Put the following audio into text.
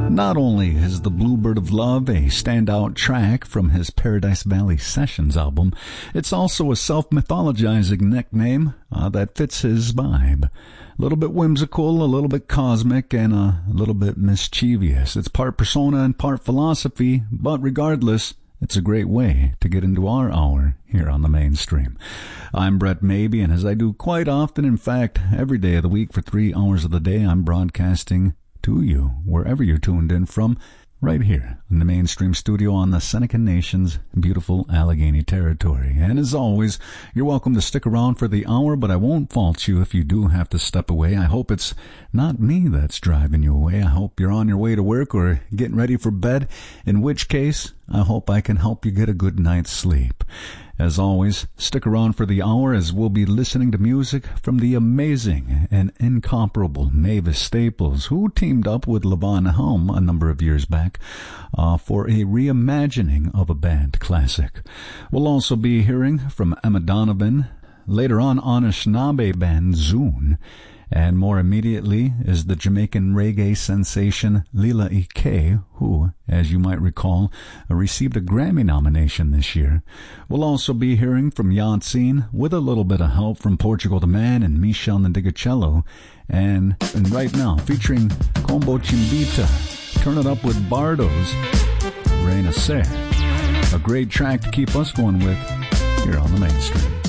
Not only is The Bluebird of Love a standout track from his Paradise Valley Sessions album, it's also a self-mythologizing nickname that fits his vibe. A little bit whimsical, a little bit cosmic, and a little bit mischievous. It's part persona and part philosophy, but regardless, it's a great way to get into our hour here on the Mainstream. I'm Brett Maybe, and as I do quite often, in fact, every day of the week for 3 hours of the day, I'm broadcasting to you, wherever you're tuned in from, right here in the Mainstream studio on the Seneca Nation's beautiful Allegheny territory. And as always, you're welcome to stick around for the hour, but I won't fault you if you do have to step away. I hope it's not me that's driving you away. I hope you're on your way to work or getting ready for bed, in which case, I hope I can help you get a good night's sleep. As always, stick around for the hour as we'll be listening to music from the amazing and incomparable Mavis Staples, who teamed up with Levon Helm a number of years back for a reimagining of a band classic. We'll also be hearing from Emma Donovan, later on Anishinaabe band Zune, and more immediately is the Jamaican reggae sensation Lila Ike, who, as you might recall, received a Grammy nomination this year. We'll also be hearing from Yancine, with a little bit of help from Portugal the Man and Michel Ndigachelo, and right now, featuring Combo Chimbita, Turn It Up with Bardo's Reina Ser. A great track to keep us going with here on the Mainstream.